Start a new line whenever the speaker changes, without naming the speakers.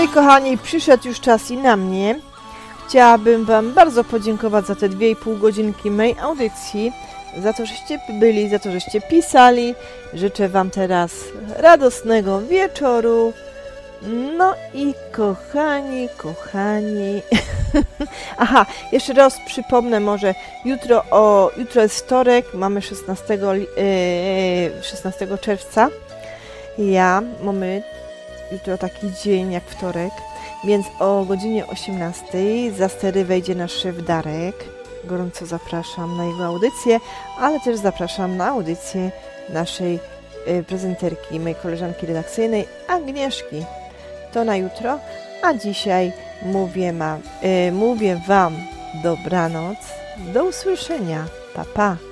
Moi kochani, przyszedł już czas i na mnie. Chciałabym Wam bardzo podziękować za te 2,5 godzinki mojej audycji, za to, żeście byli, za to, żeście pisali. Życzę Wam teraz radosnego wieczoru. No i kochani. Aha, jeszcze raz przypomnę może, jutro jest wtorek, mamy 16 czerwca. Mamy jutro taki dzień jak wtorek, więc o godzinie 18 za stery wejdzie nasz szef Darek. Gorąco zapraszam na jego audycję, ale też zapraszam na audycję naszej prezenterki, mojej koleżanki redakcyjnej Agnieszki. To na jutro, a dzisiaj mówię Wam dobranoc, do usłyszenia, pa pa!